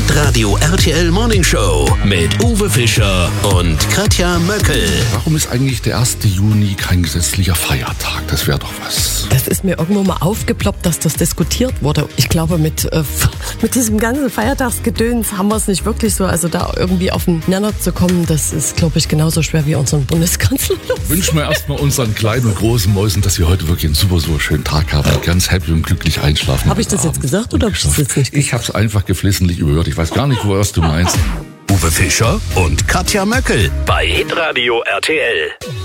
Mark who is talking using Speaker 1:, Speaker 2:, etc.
Speaker 1: Hitradio RTL Morning Show mit Uwe Fischer und Katja Möckel.
Speaker 2: Warum ist eigentlich der 1. Juni kein gesetzlicher Feiertag? Das wäre doch was.
Speaker 3: Das ist mir irgendwo mal aufgeploppt, dass das diskutiert wurde. Ich glaube, mit diesem ganzen Feiertagsgedöns haben wir es nicht wirklich so. Also da irgendwie auf den Nenner zu kommen, das ist, glaube ich, genauso schwer wie unseren Bundeskanzler.
Speaker 2: Wünschen wir erstmal unseren kleinen und großen Mäusen, dass sie heute wirklich einen super schönen Tag haben und ganz happy und glücklich einschlafen.
Speaker 3: Habe ich das jetzt gesagt oder habe ich das jetzt nicht gesagt?
Speaker 2: Ich habe es einfach geflissentlich überhört. Ich weiß gar nicht, was du meinst.
Speaker 1: Uwe Fischer und Katja Möckel bei Hitradio RTL.